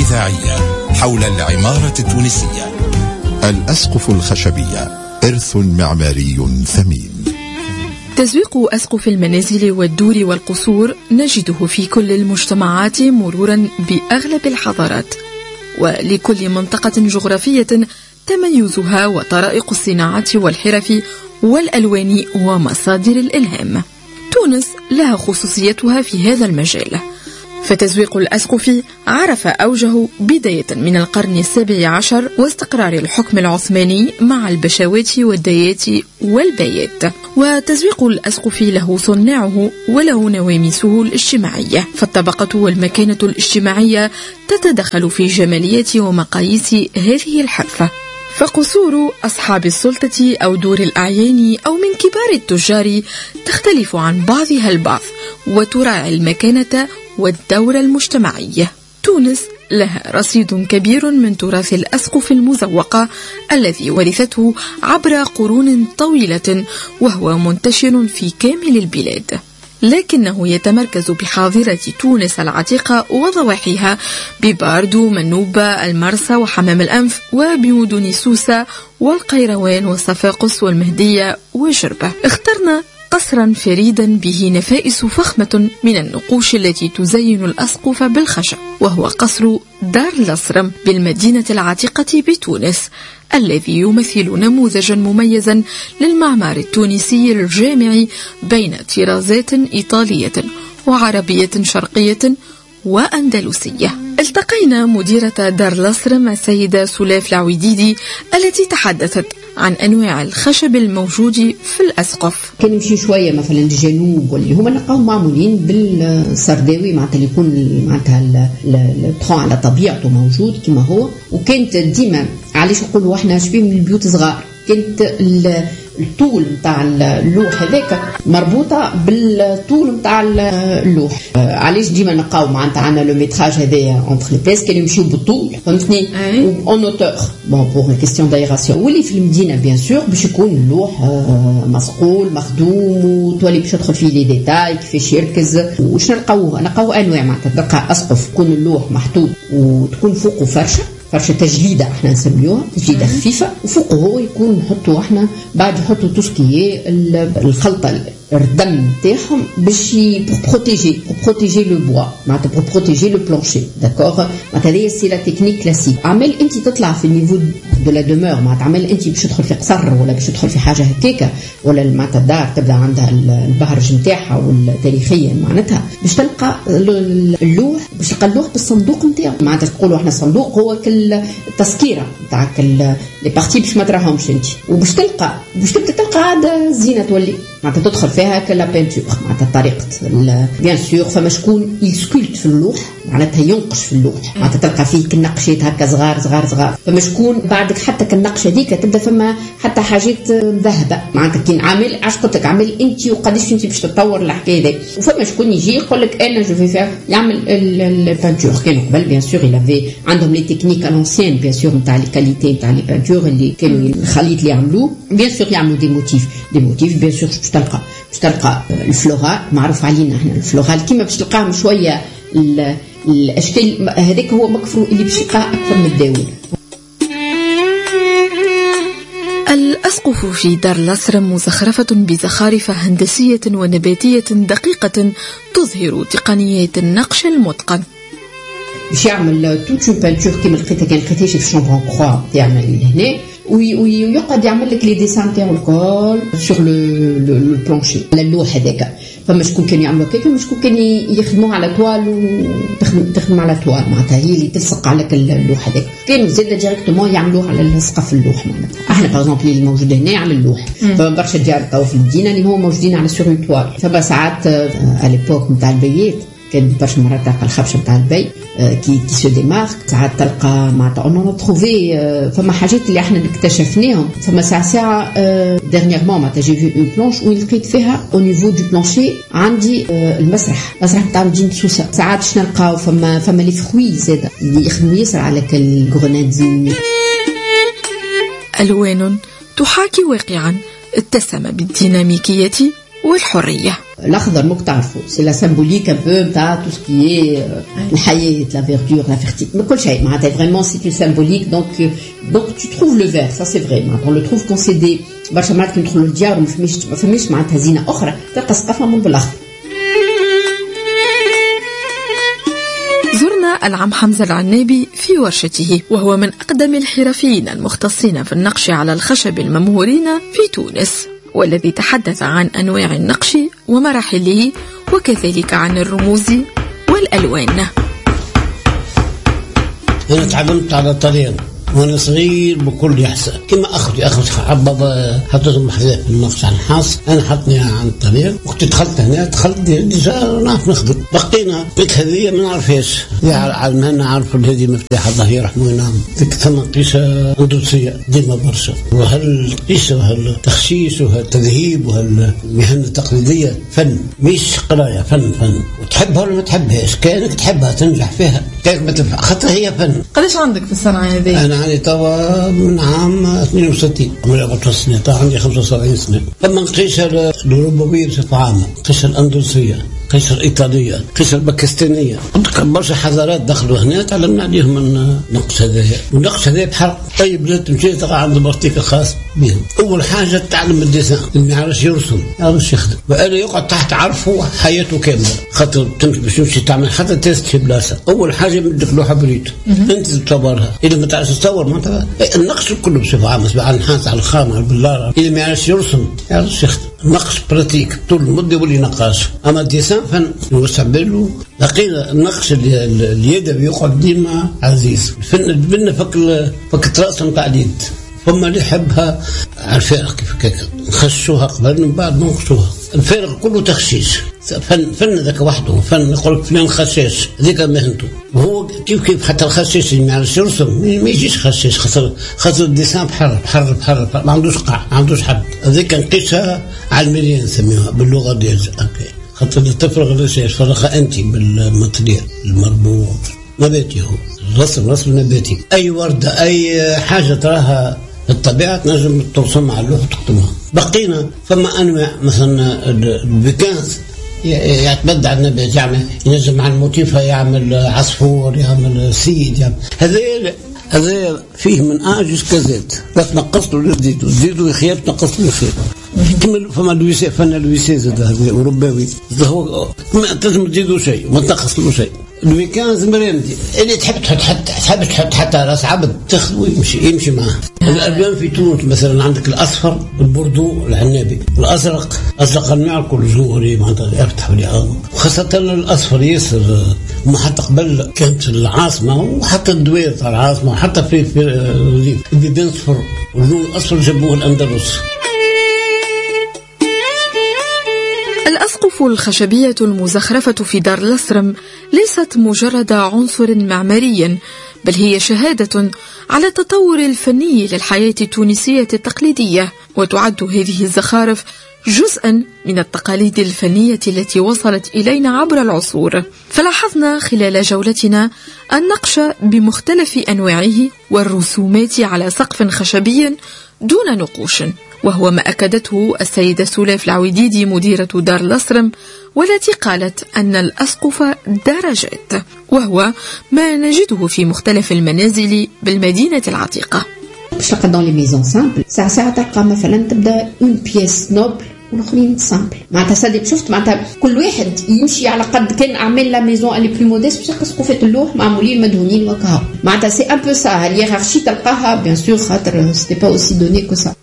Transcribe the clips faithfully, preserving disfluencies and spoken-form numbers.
الإذاعية حول العمارة التونسية. الأسقف الخشبية إرث معماري ثمين. تزويق أسقف المنازل والدور والقصور نجده في كل المجتمعات مرورا بأغلب الحضارات، ولكل منطقة جغرافية تميزها وطرائق الصناعة والحرف والألوان ومصادر الإلهام. تونس لها خصوصيتها في هذا المجال، فتزويق الأسقف عرف أوجه بداية من القرن السابع عشر واستقرار الحكم العثماني مع البشوات والدايات والبايات. وتزويق الأسقف له صناعه وله نواميسه الاجتماعية، فالطبقة والمكانة الاجتماعية تتدخل في جماليات ومقاييس هذه الحرفة. فقصور أصحاب السلطة أو دور الأعيان أو من كبار التجار تختلف عن بعضها البعض وتراعي المكانة والدور المجتمعي. تونس لها رصيد كبير من تراث الأسقف المزوقة الذي ورثته عبر قرون طويلة، وهو منتشر في كامل البلاد، لكنه يتمركز بحاضرة تونس العتيقة وضواحيها بباردو، منوبة، المرسى وحمام الأنف، وبمدن سوسة والقيروان وصفاقس والمهدية وجربة. اخترنا قصرا فريدا به نفائس فخمة من النقوش التي تزين الأسقف بالخشب، وهو قصر دار الأصرم بالمدينة العتيقة بتونس، الذي يمثل نموذجا مميزا للمعمار التونسي الجامع بين طرازات إيطالية وعربية شرقية وأندلسية. التقينا مديرة دار الأصرم السيدة سلاف العويديدي التي تحدثت عن أنواع الخشب الموجود في الأسقف. كان نمشي شوية مثلا الجنوب واللي هما نلقاهم معمولين بالسرداوي، معناتها اللي يكون معناتها الطخان على طبيعته موجود كما هو. وكانت ديما علاش نقولوا احنا شبيه من البيوت صغار، كانت الطول نتاع اللوح هذاك مربوطه بالطول نتاع اللوح. علاش ديما نلقاو معناتها عندنا لو ميتراج هذايا اونتر لي بيس كانوا يمشيو بالطول، فهمتني، اون اوتور بون بور كيستيون دايراسيون. واللي في المدينه بيان سور باش يكون اللوح مصقول مخدوم وتولي باش تدخل فيه لي ديتاي كيفاش يركز. واش نلقاوه؟ نلقاو انواع، معناتها تلقى اسقف يكون اللوح محطوط وتكون فوقه فرشه فرشه تجليده احنا نسميوها تجليده خفيفه، وفوقه هو يكون نحطوا احنا بعد يحطوا توسكي الخلطه الردم تاعهم باش بروتيجي بروتيجي لو بوا، معناتها بور بروتيجي لو بلانشي. داكوغ، معناتها هذه سي لا تكنيك كلاسيك. عمل انت تطلع في النيفو دو لا دومور، معناتها عمل انت باش تدخل في قصر ولا باش تدخل في حاجه هكاكا، ولا معناتها الدار تبدا عندها البهرج نتاعها والتاريخيه، معناتها باش تلقى اللوح باش تلقى اللوح بالصندوق نتاعو. معناتها تقولوا احنا الصندوق هو التسكيره نتاعك لي بارتي باش ما تراهمش انت، وباش تلقى باش تبدا تلقى عاد الزينه تولي معناتها تدخل فيها كلا بينتور، معناتها طريقه بيان سور. فما شكون يسكولت في اللوح، معناتها ينقش في اللوح، معناتها تلقى فيه كالنقشات هكا صغار صغار صغار. فما شكون بعدك حتى كالنقشه هذيك تبدا فما حتى حاجات ذهبه، معناتها كي عامل عاش قلت لك عامل انت وقداش انت باش تطور الحكايه هذه. وفما شكون يجي يقول لك انا جو في فير يعمل البانتور. كانوا قبل بيان سور يلافي عندهم لي تكنيك الانسيان بيان سور نتاع لي كاليتي نتاع لي بانتور اللي كانوا الخليط اللي يعملوه. بيان سور يعملوا دي موتيف دي موتيف بيان سور باش تلقى باش تلقى الفلورال معروف علينا احنا الفلورال كيما باش تلقاهم شويه الاشكال هذاك هو مكفرو اللي باش يلقاه اكثر من الداول. الأسقف في دار الأصرم مزخرفة بزخارف هندسية ونباتية دقيقة تظهر تقنيات النقش المتقن. باش يعمل توت اون بانتور كيما لقيتها كان لقيتها في شامبر كروا تعمل هنا، ويقعد يعمل لك لي ديسان تاعو الكل سور لو لو بلانشي على اللوح هذاك. فما شكون كانوا يعملوا كيك، وما شكون كانوا يخدموا على توال وتخدم تخدم على توال، معناتها هي اللي تلصق على اللوح هذاك. كانوا زاده ديريكتومون يعملوه على سقف اللوح، معناتها احنا باغ اكزومبل اللي موجود هنا على اللوح. فما برشا ديار تو في المدينه اللي هما موجودين على سور توال. فما ساعات على ليبوك نتاع البيات كان برشا مرات تلقى الخبشه نتاع البي كي كي سو ديمارك، ساعات تلقى معناتها اون تروفي فما حاجات اللي احنا اكتشفناهم. فما ساعه ساعه ديرنييرمون معناتها جي في اون بلانش وين لقيت فيها او نيفو دو بلانشي عندي المسرح المسرح نتاع مدينه سوسه. ساعات شنو نلقاو فما فما لي فروي زاده اللي يخدموا ياسر على الغرنادين. الوان تحاكي واقعا اتسم بالديناميكيه والحريه. الأخضر ممكن تعرفوا سي لا سيمبوليك ان بو نتاع تو سكي الحياة لا فيردور لا فيرتيليتي كل شيء معناتها فريمون سي اون سيمبوليك دونك دونك تو تروف لو فير سا سي فري معناتها لو تروف كون سي دي برشا مرات كي ندخلوا للديار وما فماش ما فماش معناتها زينة أخرى تلقى سقفها من بالأخضر. زرنا العم حمزة العنابي في ورشته، وهو من أقدم الحرفيين المختصين في النقش على الخشب الممهورين في تونس، والذي تحدث عن أنواع النقش ومراحله وكذلك عن الرموز والألوان. أنا تعلمت على طريق وانا صغير بكل يحسن كما اخذي اخذ حبض حطيتهم حذاء في النقش على الحاص، انا حطني عن الطريق وقت دخلت هنا دخلت ديجا نعرف نخدم. بقينا ديك هذه ما نعرفهاش على المهنه، عارف هذه مفتاح الله يرحمه ينام ديك ثم قيسه اندلسيه ديما برشا، وهالقيسه وهالتخشيش وهالتذهيب وهالمهنه التقليديه فن مش قرايه، فن فن وتحبها ولا ما تحبهاش، كانك تحبها تنجح فيها كانك ما تنفع خاطر هي فن. قديش عندك في السنه هذه؟ أنا عندي توا من عام اثنين وستين من أربعة سنين، توا عندي خمسة وسبعين سنة. ثم قيسة الأوروبية بصفة عامة، قيسة الأندلسية، قيسة الإيطالية، قيسة الباكستانية، برشا حضارات دخلوا هنا تعلمنا عليهم النقش هذايا، والنقش هذايا بحر. طيب بلاد تمشي تلقى عنده برتيكة خاص بهم. أول حاجة تعلم الديسان، اللي ما يعرفش يرسم، ما يعرفش يخدم، وأنا يقعد تحت عرفه حياته كاملة، خاطر تمشي باش تمشي تعمل حتى تيست في بلاصة. أول حاجة بدك لوحة بريد، أنت تصورها، إذا ما تعرفش تصور معناتها النقش كله بصفة عامة، على النحاس على الخام على البلارة، إذا ما يعرفش يرسم ما يعرفش يخدم. النقش براتيك طول المدة يولي نقاش، أما الديسان فن يوسع باله. لقينا النقش اليدوي يقعد ديما عزيز، الفن البنة فك فك راسه نتاع اليد، فما اللي يحبها على الفارغ كيف كيك نخشوها قبل من بعد ننقشوها. الفارغ كله تخشيش، فن فن ذاك وحده فن. يقول فلان خشاش ذيك مهنته، وهو كيف كيف حتى الخشاش اللي ما يعرفش يرسم ما يجيش خشاش، خاطر خاطر الديسان بحر بحر بحر, بحر ما عندوش قاع ما عندوش حد. هذيك نقيسها على المليان نسميها باللغه ديالها هكا، خاطر تفرغ الرشاش فرغها انت بالماتريال المربوط نباتي، هو الرسم رسم نباتي. اي ورده اي حاجه تراها الطبيعة تنجم ترسم على اللوح وتختمها. بقينا فما أنواع مثلا البيكانس يعتمد على النبات، يعمل ينجم على الموتيفة، يعمل عصفور، يعمل سيد، يعمل هذا هذا فيه من آ جوسكا زد، لا تنقص له تزيدو تزيدو خيار تنقص له خيار. كمل فما لويسي فن لويسي زاد هذا أوروباوي، هو ما تنجم تزيدو شيء وما تنقص له شيء. الويكاند مريمدي اللي تحب تحط حتى تحب تحط حتى راس عبد تاخذ ويمشي يمشي معاه. الالوان في تونس مثلا عندك الاصفر البردو العنابي، الازرق ازرق النوع كل جوهري معناتها يفتح لي، وخاصه الاصفر ياسر. ما حتى قبل كانت العاصمه وحتى الدوير تاع العاصمه وحتى في في الريف البيبان صفر واللون الاصفر جابوه الاندلس. الأسقف الخشبية المزخرفة في دار الأسرم ليست مجرد عنصر معماري، بل هي شهادة على التطور الفني للحياة التونسية التقليدية، وتعد هذه الزخارف جزءا من التقاليد الفنية التي وصلت إلينا عبر العصور. فلاحظنا خلال جولتنا النقش بمختلف أنواعه والرسومات على سقف خشبي دون نقوش، وهو ما أكدته السيدة سلاف العويديدي مديرة دار الأسرم، والتي قالت أن الأسقف درجات، وهو ما نجده في مختلف المنازل بالمدينة العتيقة. شقة دون لي ميزون سامبل ساعة ساعة تلقى مثلا تبدأ اون بيس نوبل والاخرين سامبل، معناتها صدق شفت معناتها كل واحد يمشي على قد كان اعمل لا ميزون اللي بلو موديست باش يلقى سقوفات اللوح معمولين مدهونين وكهو، معناتها سي ان بو سا الهيرارشي تلقاها بيان سور خاطر سيتي با اوسي دوني كو سا.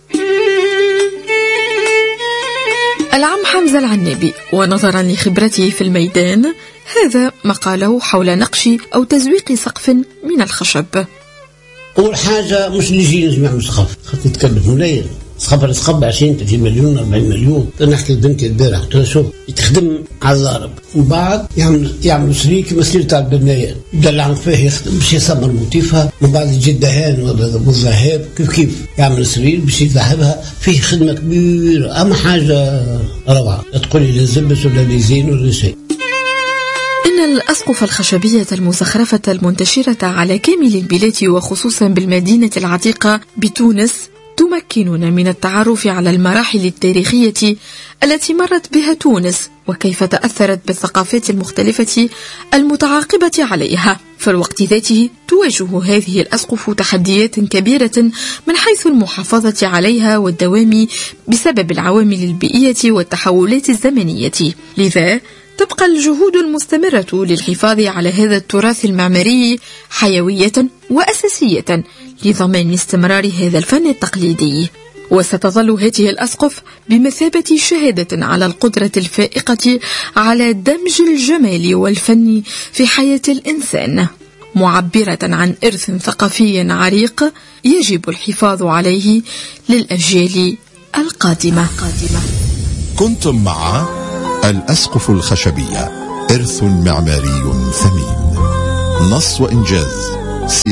العم حمزة العنابي، ونظرا لخبرته في الميدان، هذا ما قاله حول نقش أو تزويق سقف من الخشب. أول حاجة مش نجي نجمع من سقف، خاطر يتكلف ملايين، سقف سقف عشرين ثلاثين مليون أربعين مليون. نحكي لبنتي البارح قلت لها شوف يتخدم على الضارب، ومن بعد يعمل يعمل سرير كيما سرير تاع البنايات، يدلع فيه يخدم باش يسمر موتيفها، ومن بعد يجي الدهان ولا الذهب كيف كيف يعمل سرير باش يذهبها، فيه خدمة كبيرة. أما حاجة روعة، تقولي لا زبس ولا ليزين ولا شيء. إن الأسقف الخشبية المزخرفة المنتشرة على كامل البلاد وخصوصا بالمدينة العتيقة بتونس تمكننا من التعرف على المراحل التاريخية التي مرت بها تونس وكيف تأثرت بالثقافات المختلفة المتعاقبة عليها. في الوقت ذاته تواجه هذه الأسقف تحديات كبيرة من حيث المحافظة عليها والدوام بسبب العوامل البيئية والتحولات الزمنية. لذا تبقى الجهود المستمرة للحفاظ على هذا التراث المعماري حيوية وأساسية لضمان استمرار هذا الفن التقليدي. وستظل هذه الأسقف بمثابة شهادة على القدرة الفائقة على دمج الجمال والفن في حياة الإنسان، معبرة عن إرث ثقافي عريق يجب الحفاظ عليه للأجيال القادمة. كنتم مع الأسقف الخشبية، إرث معماري ثمين. نص وإنجاز